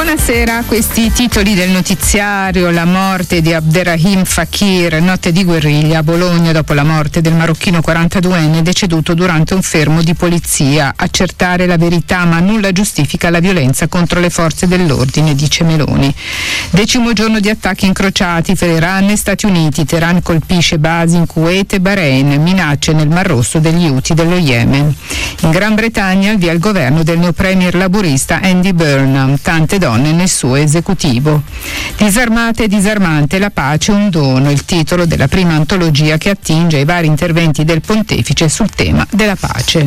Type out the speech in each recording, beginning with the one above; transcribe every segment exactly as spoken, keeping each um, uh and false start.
Buonasera, questi titoli del notiziario: la morte di Abderrahim Fakir, notte di guerriglia a Bologna dopo la morte del marocchino quarantaduenne deceduto durante un fermo di polizia. Accertare la verità, ma nulla giustifica la violenza contro le forze dell'ordine, dice Meloni. Decimo giorno di attacchi incrociati fra Iran e Stati Uniti. Teheran colpisce basi in Kuwait e Bahrain, minacce nel Mar Rosso degli Houthi dello Yemen. In Gran Bretagna il via il governo del neopremier laburista Andy Burnham, tante donne nel suo esecutivo. Disarmate e disarmante, la pace un dono, il titolo della prima antologia che attinge ai vari interventi del pontefice sul tema della pace.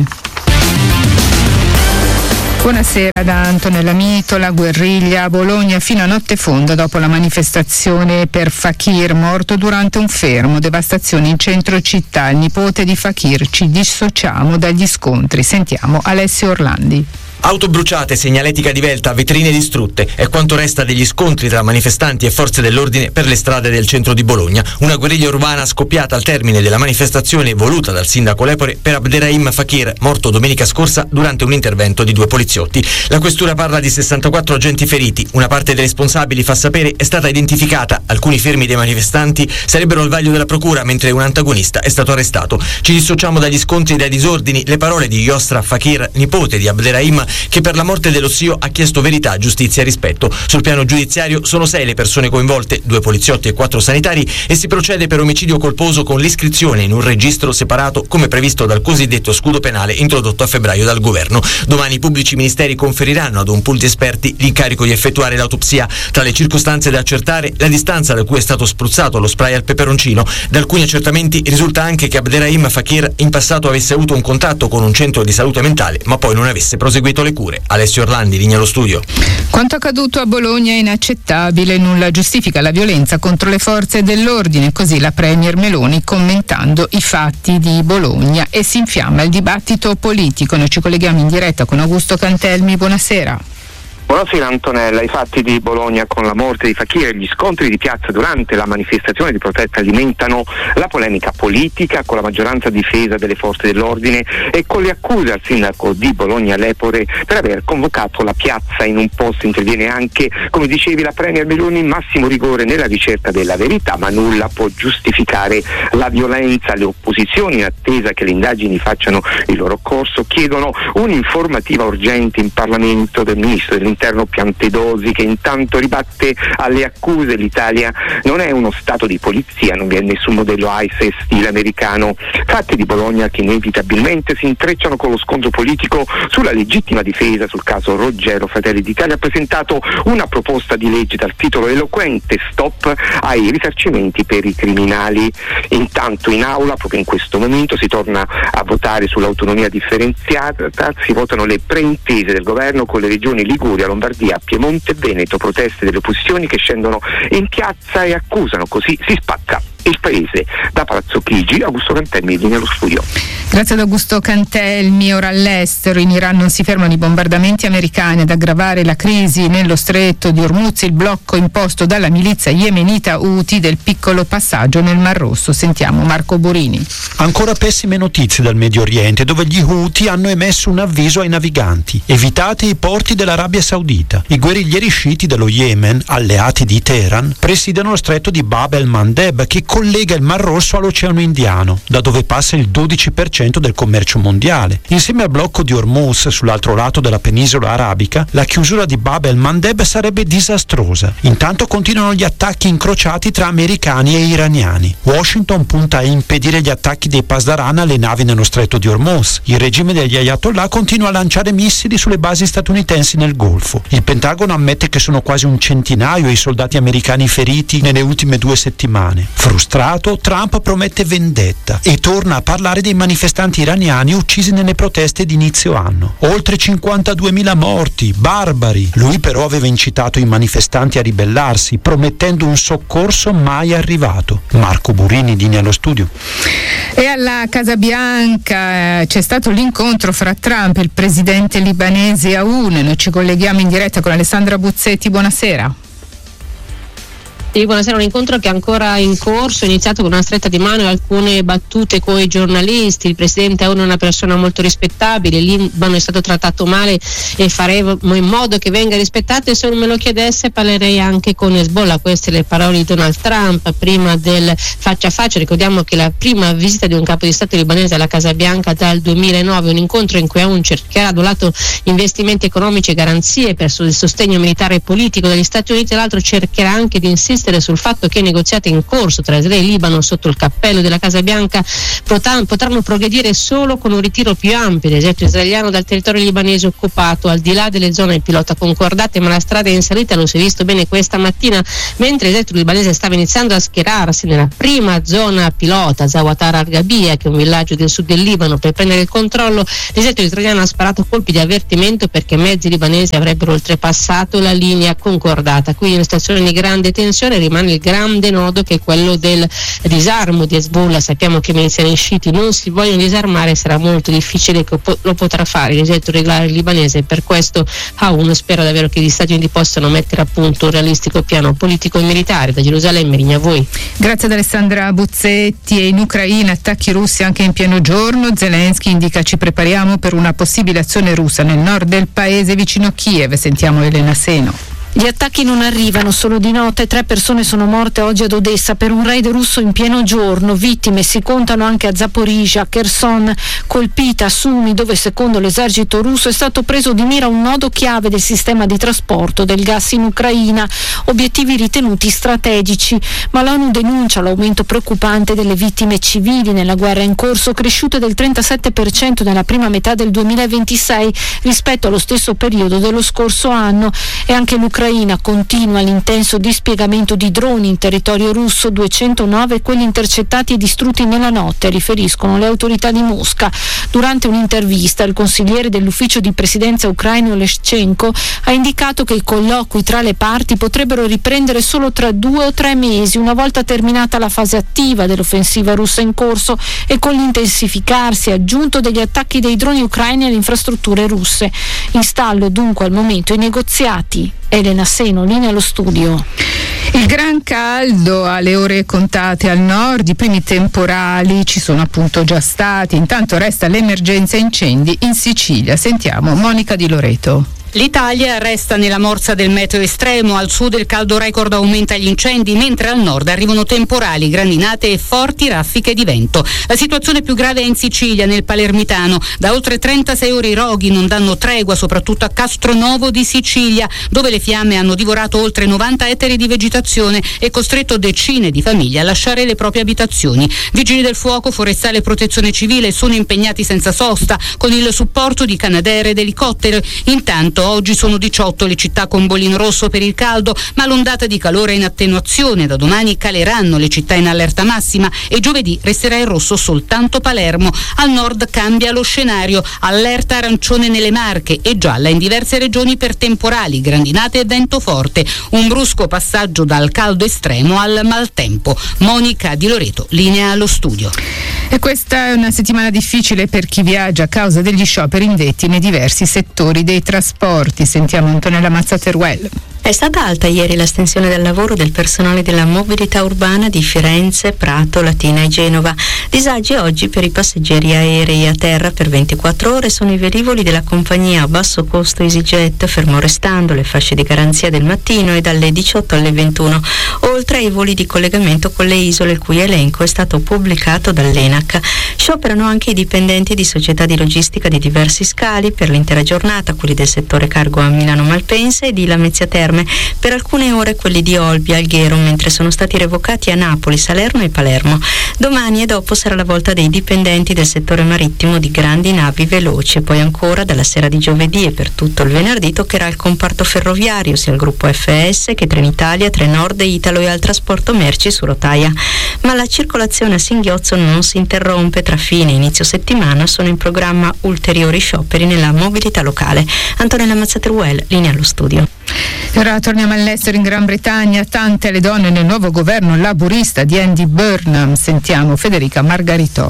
Buonasera da Antonella Mito. La guerriglia a Bologna fino a notte fonda dopo la manifestazione per Fakir, morto durante un fermo. Devastazione in centro città. Il nipote di Fakir: ci dissociamo dagli scontri. Sentiamo Alessio Orlandi. Auto bruciate, segnaletica divelta, vetrine distrutte. È quanto resta degli scontri tra manifestanti e forze dell'ordine per le strade del centro di Bologna. Una guerriglia urbana scoppiata al termine della manifestazione voluta dal sindaco Lepore per Abderrahim Fakir, morto domenica scorsa durante un intervento di due poliziotti. La questura parla di sessantaquattro agenti feriti. Una parte dei responsabili, fa sapere, è stata identificata. Alcuni fermi dei manifestanti sarebbero al vaglio della procura, mentre un antagonista è stato arrestato. Ci dissociamo dagli scontri e dai disordini. Le parole di Yosra Fakir, nipote di Abderrahim, che per la morte dello zio ha chiesto verità, giustizia e rispetto. Sul piano giudiziario sono sei le persone coinvolte, due poliziotti e quattro sanitari, e si procede per omicidio colposo con l'iscrizione in un registro separato come previsto dal cosiddetto scudo penale introdotto a febbraio dal governo. Domani i pubblici ministeri conferiranno ad un pool di esperti l'incarico di effettuare l'autopsia. Tra le circostanze da accertare, la distanza da cui è stato spruzzato lo spray al peperoncino. Da alcuni accertamenti risulta anche che Abderrahim Fakir in passato avesse avuto un contatto con un centro di salute mentale, ma poi non avesse proseguito le cure. Alessio Orlandi, linea allo studio. Quanto accaduto a Bologna è inaccettabile, nulla giustifica la violenza contro le forze dell'ordine, così la premier Meloni commentando i fatti di Bologna, e si infiamma il dibattito politico. Noi ci colleghiamo in diretta con Augusto Cantelmi, buonasera. Buonasera Antonella. I fatti di Bologna con la morte di Fakir e gli scontri di piazza durante la manifestazione di protesta alimentano la polemica politica, con la maggioranza a difesa delle forze dell'ordine e con le accuse al sindaco di Bologna Lepore per aver convocato la piazza in un posto. Interviene anche, come dicevi, la premier Meloni: massimo rigore nella ricerca della verità, ma nulla può giustificare la violenza. Le opposizioni, in attesa che le indagini facciano il loro corso, chiedono un'informativa urgente in Parlamento del ministro dell'interno Piantedosi, che intanto ribatte alle accuse. L'Italia non è uno stato di polizia, non vi è nessun modello I S E stile americano. Fatti di Bologna che inevitabilmente si intrecciano con lo scontro politico sulla legittima difesa. Sul caso Roggero, Fratelli d'Italia ha presentato una proposta di legge dal titolo eloquente: stop ai risarcimenti per i criminali. Intanto in aula, proprio in questo momento, si torna a votare sull'autonomia differenziata. Si votano le preintese del governo con le regioni Liguria, Lombardia, Piemonte e Veneto. Proteste delle opposizioni che scendono in piazza e accusano: così si spacca il paese. Da Palazzo Chigi, Augusto Cantelmi, linea allo studio. Grazie ad Augusto Cantelmi. Ora all'estero, in Iran non si fermano i bombardamenti americani. Ad aggravare la crisi nello stretto di Hormuz il blocco imposto dalla milizia yemenita Houthi del piccolo passaggio nel Mar Rosso. Sentiamo Marco Borini. Ancora pessime notizie dal Medio Oriente, dove gli Houthi hanno emesso un avviso ai naviganti: evitate i porti dell'Arabia Saudita. I guerriglieri sciiti dello Yemen, alleati di Teheran, presidiano lo stretto di Bab el-Mandeb, che collega il Mar Rosso all'Oceano Indiano, da dove passa il dodici per cento del commercio mondiale. Insieme al blocco di Hormuz sull'altro lato della penisola arabica, la chiusura di Bab el-Mandeb sarebbe disastrosa. Intanto continuano gli attacchi incrociati tra americani e iraniani. Washington punta a impedire gli attacchi dei Pasdaran alle navi nello stretto di Hormuz. Il regime degli Ayatollah continua a lanciare missili sulle basi statunitensi nel Golfo. Il Pentagono ammette che sono quasi un centinaio i soldati americani feriti nelle ultime due settimane. Frustrato, Trump promette vendetta e torna a parlare dei manifestanti iraniani uccisi nelle proteste di inizio anno. Oltre cinquantaduemila morti, barbari. Lui però aveva incitato i manifestanti a ribellarsi, promettendo un soccorso mai arrivato. Marco Burini, linea allo studio. E alla Casa Bianca eh, c'è stato l'incontro fra Trump e il presidente libanese Aoun. Noi ci colleghiamo in diretta con Alessandra Buzzetti. Buonasera. Sì, buonasera, un incontro che è ancora in corso, è iniziato con una stretta di mano e alcune battute con i giornalisti. Il presidente è una persona molto rispettabile, il Libano è stato trattato male e faremo in modo che venga rispettato, e se non me lo chiedesse parlerei anche con Hezbollah. Queste le parole di Donald Trump prima del faccia a faccia. Ricordiamo che la prima visita di un capo di Stato libanese alla Casa Bianca dal duemilanove, un incontro in cui Aoun cercherà da un lato investimenti economici e garanzie per il sostegno militare e politico degli Stati Uniti, dall'altro cercherà anche di insistere sul fatto che i negoziati in corso tra Israele e Libano sotto il cappello della Casa Bianca potranno progredire solo con un ritiro più ampio dell'esercito israeliano dal territorio libanese occupato, al di là delle zone pilota concordate, ma la strada è in salita, lo si è visto bene questa mattina mentre l'esercito libanese stava iniziando a schierarsi nella prima zona pilota, Zawatar al-Gabia, che è un villaggio del sud del Libano, per prendere il controllo. L'esercito israeliano ha sparato colpi di avvertimento perché mezzi libanesi avrebbero oltrepassato la linea concordata, quindi una situazione di grande tensione. Rimane il grande nodo che è quello del disarmo di Hezbollah. Sappiamo che i miliziani sciiti non si vogliono disarmare, sarà molto difficile che lo potrà fare l'esercito regolare libanese, per questo Aoun spera davvero che gli Stati Uniti possano mettere a punto un realistico piano politico e militare. Da Gerusalemme, linea a voi. Grazie ad Alessandra Buzzetti. E in Ucraina attacchi russi anche in pieno giorno. Zelensky indica: ci prepariamo per una possibile azione russa nel nord del paese vicino Kiev. Sentiamo Elena Seno. Gli attacchi non arrivano solo di notte, tre persone sono morte oggi ad Odessa per un raid russo in pieno giorno, vittime si contano anche a Zaporizhia, Kherson, colpita Sumi, dove secondo l'esercito russo è stato preso di mira un nodo chiave del sistema di trasporto del gas in Ucraina, obiettivi ritenuti strategici, ma l'ONU denuncia l'aumento preoccupante delle vittime civili nella guerra in corso, cresciute del trentasette per cento nella prima metà del duemilaventisei rispetto allo stesso periodo dello scorso anno, e anche l'Ucraina L'Ucraina continua l'intenso dispiegamento di droni in territorio russo, duecentonove quelli intercettati e distrutti nella notte, riferiscono le autorità di Mosca. Durante un'intervista il consigliere dell'ufficio di presidenza ucraino Leshchenko ha indicato che i colloqui tra le parti potrebbero riprendere solo tra due o tre mesi, una volta terminata la fase attiva dell'offensiva russa in corso e con l'intensificarsi aggiunto degli attacchi dei droni ucraini alle infrastrutture russe. In stallo dunque al momento i negoziati. Elena Seno, linea allo studio. Il gran caldo alle ore contate al nord, i primi temporali ci sono appunto già stati, intanto resta l'emergenza incendi in Sicilia. Sentiamo Monica Di Loreto. L'Italia resta nella morsa del meteo estremo, al sud il caldo record aumenta gli incendi, mentre al nord arrivano temporali, grandinate e forti raffiche di vento. La situazione più grave è in Sicilia, nel Palermitano. Da oltre trentasei ore i roghi non danno tregua, soprattutto a Castronovo di Sicilia, dove le fiamme hanno divorato oltre novanta ettari di vegetazione e costretto decine di famiglie a lasciare le proprie abitazioni. Vigili del fuoco, forestale e protezione civile sono impegnati senza sosta, con il supporto di Canadair ed elicotteri. Intanto oggi sono diciotto le città con bollino rosso per il caldo, ma l'ondata di calore è in attenuazione. Da domani caleranno le città in allerta massima e giovedì resterà in rosso soltanto Palermo. Al nord cambia lo scenario, allerta arancione nelle Marche e gialla in diverse regioni per temporali, grandinate e vento forte. Un brusco passaggio dal caldo estremo al maltempo. Monica Di Loreto, linea allo studio. E questa è una settimana difficile per chi viaggia a causa degli scioperi indetti nei diversi settori dei trasporti. Sentiamo Antonella Mazzateruel. È stata alta ieri l'astensione dal lavoro del personale della mobilità urbana di Firenze, Prato, Latina e Genova. Disagi oggi per i passeggeri aerei a terra per ventiquattro ore sono i velivoli della compagnia a basso costo EasyJet, fermo restando le fasce di garanzia del mattino e dalle diciotto alle ventuno, oltre ai voli di collegamento con le isole, il cui elenco è stato pubblicato dall'ENAC. Scioperano anche i dipendenti di società di logistica di diversi scali per l'intera giornata, quelli del settore cargo a Milano Malpensa e di Lamezia Terme, per alcune ore quelli di Olbia, Alghero, mentre sono stati revocati a Napoli, Salerno e Palermo. Domani e dopo sarà la volta dei dipendenti del settore marittimo di grandi navi veloci, poi ancora dalla sera di giovedì e per tutto il venerdì toccherà il comparto ferroviario, sia il gruppo F S che Trenitalia, Trenord, Italo e al trasporto merci su rotaia. Ma la circolazione a singhiozzo non si interrompe, tra fine e inizio settimana sono in programma ulteriori scioperi nella mobilità locale. Antonella Mazzateruel, linea allo studio. Ora torniamo all'estero, in Gran Bretagna, tante le donne nel nuovo governo laburista di Andy Burnham. Sentiamo Federica Margaritora.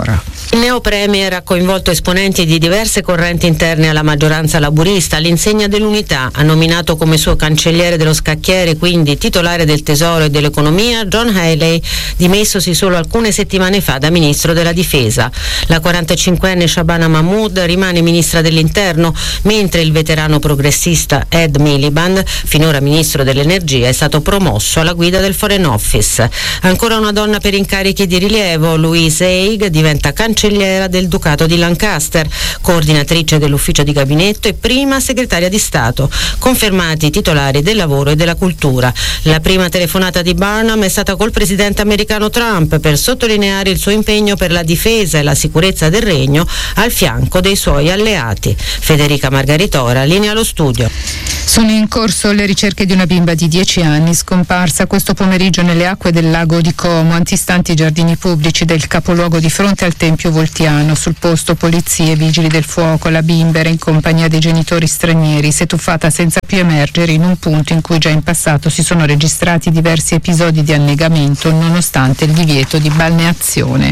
Il neo premier ha coinvolto esponenti di diverse correnti interne alla maggioranza laburista all'insegna dell'unità. Ha nominato come suo cancelliere dello scacchiere, quindi titolare del tesoro e dell'economia, John Haley, dimessosi solo alcune settimane fa da ministro della difesa. La quarantacinquenne Shabana Mahmood rimane ministra dell'interno, mentre il veterano progressista Ed Miliband, finora ministro dell'energia, è stato promosso alla guida del Foreign Office. Ancora una donna per incarichi di rilievo, Louise Haig diventa cancelliera del Ducato di Lancaster, coordinatrice dell'ufficio di gabinetto e prima segretaria di Stato, confermati i titolari del lavoro e della cultura. La prima telefonata di Barnum è stata col presidente americano Trump per sottolineare il suo impegno per la difesa e la sicurezza del regno al fianco dei suoi alleati. Federica Margaritora, linea allo studio. Sono in corso le ricerche di una bimba di dieci anni scomparsa questo pomeriggio nelle acque del lago di Como, antistanti i giardini pubblici del capoluogo di fronte al Tempio Voltiano. Sul posto polizie e vigili del fuoco. La bimba era in compagnia dei genitori stranieri, si è tuffata senza più emergere in un punto in cui già in passato si sono registrati diversi episodi di annegamento nonostante il divieto di balneazione.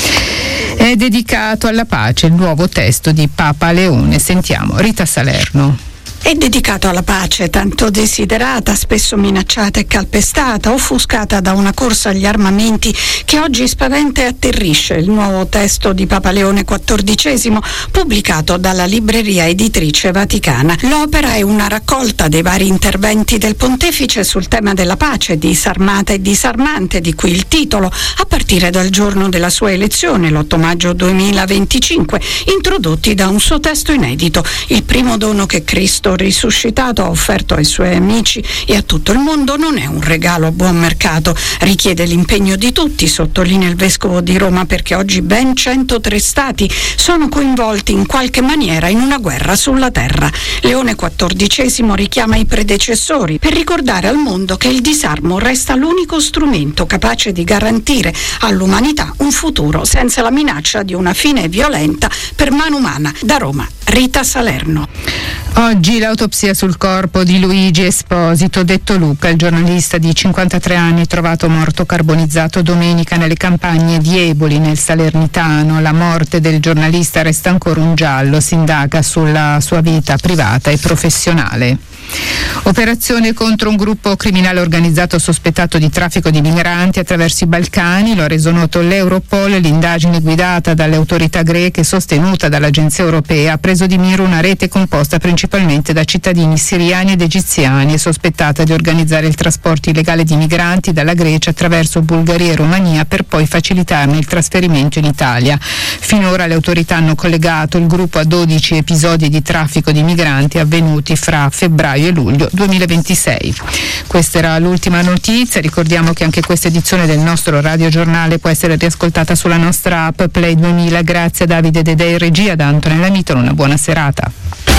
È dedicato alla pace il nuovo testo di Papa Leone. Sentiamo Rita Salerno. È dedicato alla pace, tanto desiderata, spesso minacciata e calpestata, offuscata da una corsa agli armamenti che oggi spaventa e atterrisce il nuovo testo di Papa Leone quattordicesimo, pubblicato dalla libreria editrice Vaticana. L'opera è una raccolta dei vari interventi del pontefice sul tema della pace, disarmata e disarmante, di cui il titolo, a partire dal giorno della sua elezione, l'otto maggio duemilaventicinque, introdotti da un suo testo inedito, il primo dono che Cristo risuscitato ha offerto ai suoi amici e a tutto il mondo. Non è un regalo a buon mercato, richiede l'impegno di tutti, sottolinea il vescovo di Roma, perché oggi ben centotré stati sono coinvolti in qualche maniera in una guerra sulla terra. Leone quattordicesimo richiama i predecessori per ricordare al mondo che il disarmo resta l'unico strumento capace di garantire all'umanità un futuro senza la minaccia di una fine violenta per mano umana. Da Roma, Rita Salerno. Oggi l'autopsia sul corpo di Luigi Esposito, detto Luca, il giornalista di cinquantatré anni trovato morto carbonizzato domenica nelle campagne di Eboli nel Salernitano. La morte del giornalista resta ancora un giallo, si indaga sulla sua vita privata e professionale. Operazione contro un gruppo criminale organizzato sospettato di traffico di migranti attraverso i Balcani, lo ha reso noto l'Europol. L'indagine guidata dalle autorità greche e sostenuta dall'Agenzia Europea ha preso di mira una rete composta principalmente da cittadini siriani ed egiziani e sospettata di organizzare il trasporto illegale di migranti dalla Grecia attraverso Bulgaria e Romania per poi facilitarne il trasferimento in Italia. Finora le autorità hanno collegato il gruppo a dodici episodi di traffico di migranti avvenuti fra febbraio e luglio duemilaventisei. Questa era l'ultima notizia. Ricordiamo che anche questa edizione del nostro radiogiornale può essere riascoltata sulla nostra app Play duemila. Grazie a Davide Dedè in regia, da Antonella Mitolo. Una buona serata.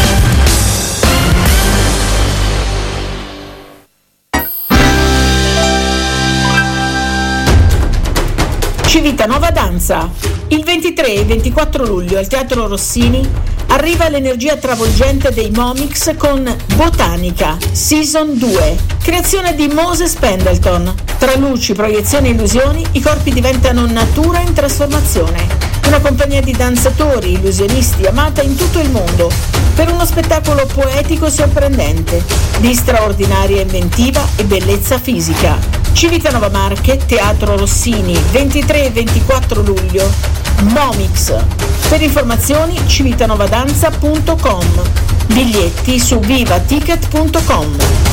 Civitanova Danza. Il ventitré e ventiquattro luglio al Teatro Rossini arriva l'energia travolgente dei Momix con Botanica Season due, creazione di Moses Pendleton. Tra luci, proiezioni e illusioni i corpi diventano natura in trasformazione. Una compagnia di danzatori, illusionisti amata in tutto il mondo per uno spettacolo poetico e sorprendente, di straordinaria inventiva e bellezza fisica. Civitanova Marche, Teatro Rossini, ventitré e ventiquattro luglio. Momix. Per informazioni civitanovadanza punto com. Biglietti su vivaticket punto com.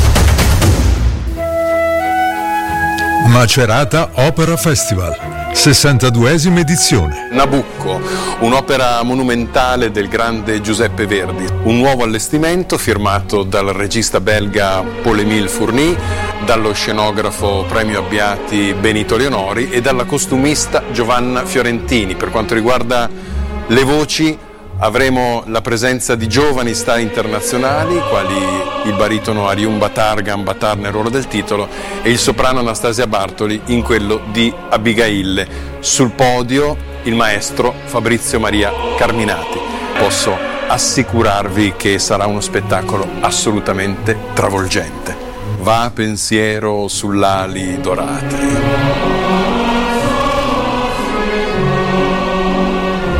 Macerata Opera Festival, sessantaduesima edizione. Nabucco, un'opera monumentale del grande Giuseppe Verdi. Un nuovo allestimento firmato dal regista belga Paul-Émile Fourny, dallo scenografo premio Abbiati Benito Leonori e dalla costumista Giovanna Fiorentini. Per quanto riguarda le voci, avremo la presenza di giovani star internazionali, quali il baritono Ariun Batar, Gambatar nel ruolo del titolo, e il soprano Anastasia Bartoli in quello di Abigail. Sul podio il maestro Fabrizio Maria Carminati. Posso assicurarvi che sarà uno spettacolo assolutamente travolgente. Va pensiero sull'ali dorate.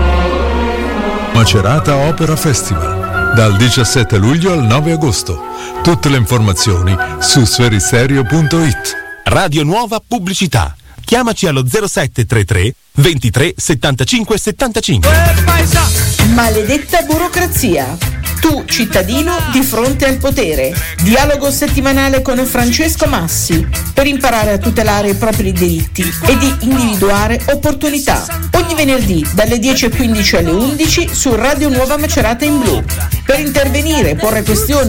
Macerata Opera Festival, dal diciassette luglio al nove agosto. Tutte le informazioni su sferisterio punto it. Radio Nuova Pubblicità. Chiamaci allo zero sette tre tre ventitré settantacinque settantacinque. Maledetta burocrazia. Tu, cittadino, di fronte al potere. Dialogo settimanale con Francesco Massi per imparare a tutelare i propri diritti e di individuare opportunità. Ogni venerdì dalle dieci e quindici alle undici su Radio Nuova Macerata in Blu. Per intervenire, porre questioni